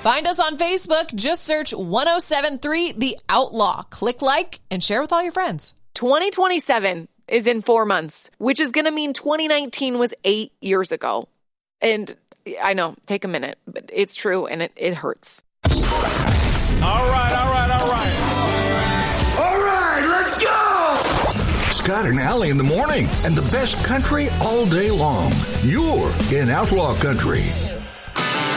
Find us on Facebook. Just search 1073 The Outlaw. Click like and share with all your friends. 2027 is in 4 months, which is going to mean 2019 was 8 years ago. And I know, take a minute, but it's true and it hurts. All right. All right, let's go! Scott and Allie in the morning, and the best country all day long. You're in Outlaw Country.